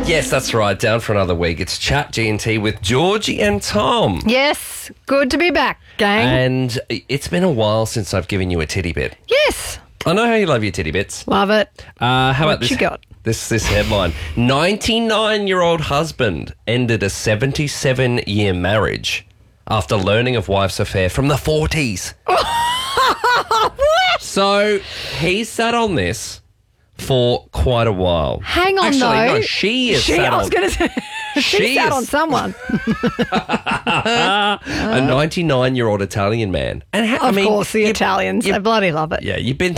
Yes, that's right. Down for another week. It's Chat G&T with Georgie and Tom. Yes, good to be back, gang. And it's been a while since I've given you a titty bit. Yes, I know how you love your titty bits. love it. How about What this? you got? This headline. 99-year-old husband ended a 77-year marriage after learning of wife's affair from the 40s. What? So he sat on this for quite a while. Hang on, Actually, though. no, she is sat I was on. going to say, she sat is- on someone. A 99-year-old Italian man. And Of course, the Italians, they bloody love it. Yeah, you've been...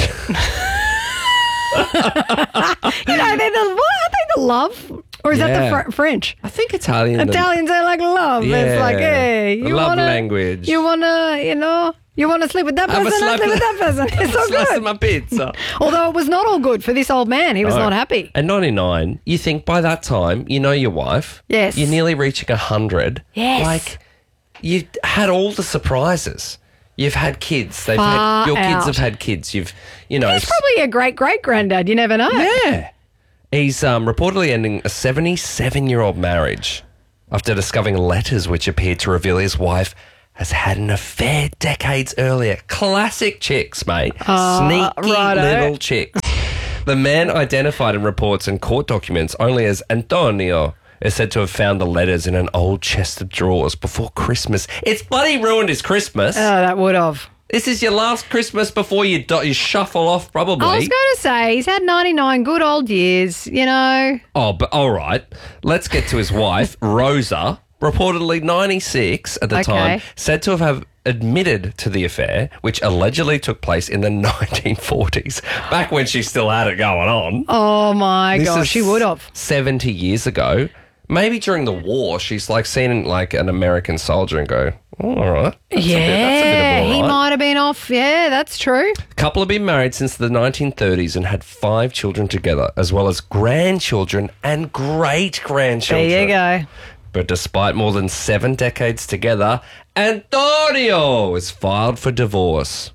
You know, they're aren't they the love? Or is that Yeah. the French? I think Italian... Italians are like love. Yeah. It's like, hey, The you love wanna, language. You want to, you want to sleep with that Have a person, I'll slap sleep of- with that person. It's so Slice of good. my pizza. Although it was not all good for this old man. He was not happy. At 99, you think by that time, you know your wife. Yes. You're nearly reaching 100. Yes. Like, you've had all the surprises. You've had kids. Your Far kids out. have had kids. You've. He's probably a great-great-granddad. You never know. Yeah. He's reportedly ending a 77-year-old marriage after discovering letters which appeared to reveal his wife has had an affair decades earlier. Classic chicks, mate. Sneaky righto. little chicks. The man, identified in reports and court documents only as Antonio, is said to have found the letters in an old chest of drawers before Christmas. It's bloody ruined his Christmas. Oh, that would have. This is your last Christmas before you shuffle off, probably. I was going to say, he's had 99 good old years, you know. Oh, but all right. Let's get to his wife, Rosa, reportedly 96 at the time, said to have admitted to the affair, which allegedly took place in the 1940s, back when she still had it going on. Oh, my This gosh, is she would have. 70 years ago. Maybe during the war, she's like seen like an American soldier and go, oh, all right. That's a bit of He all right. might have been off. Yeah, that's true. The couple have been married since the 1930s and had 5 children together, as well as grandchildren and great-grandchildren. There you go. But despite more than 7 decades together, Antonio is filed for divorce.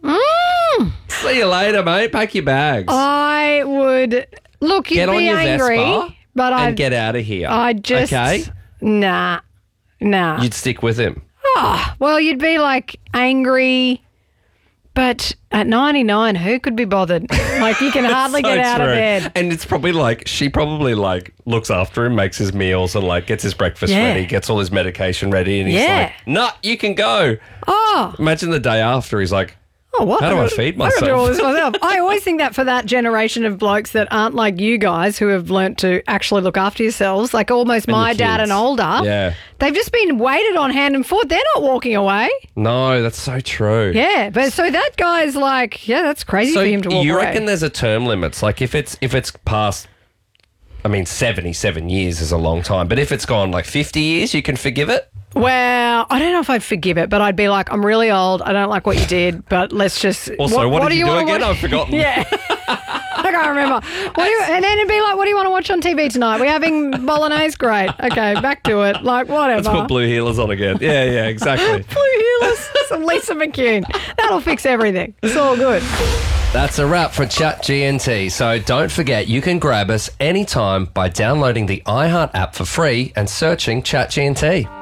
See you later, mate. Pack your bags. I would... Look, you'd Get on be your angry, Vespa but and get out of here. I just... Okay? Nah. You'd stick with him. Well, you'd be like angry, but at 99, who could be bothered? Like, you can hardly So get out of true. bed. And it's probably like, she probably like looks after him, makes his meals and like gets his breakfast Yeah. ready, gets all his medication ready, and he's Yeah. like, nah, you can go. Oh, Imagine the day after, he's like, what? How do I feed I gotta do all myself? this myself. I always think that for that generation of blokes that aren't like you guys who have learnt to actually look after yourselves, like almost my your dad kids. and older, Yeah. they've just been weighted on hand and foot. They're not walking away. no, that's so true. Yeah, but so that guy's like, yeah, that's crazy So for him to walk you away. reckon there's a term limits? Like if it's past, I mean, 77 years is a long time, but if it's gone like 50 years, you can forgive it? Well, I don't know if I'd forgive it, but I'd be like, I'm really old. I don't like what you did, but let's just. Also, what did you do wanna again? watch? I've forgotten. Yeah. I can't remember. And then it'd be like, what do you want to watch on TV tonight? We're having bolognese? Great. Okay, back to it. Like, whatever. Let's put Blue Heelers on again. Yeah, exactly. Blue Heelers. Some Lisa McCune. That'll fix everything. It's all good. That's a wrap for Chat GNT. So don't forget, you can grab us anytime by downloading the iHeart app for free and searching Chat GNT.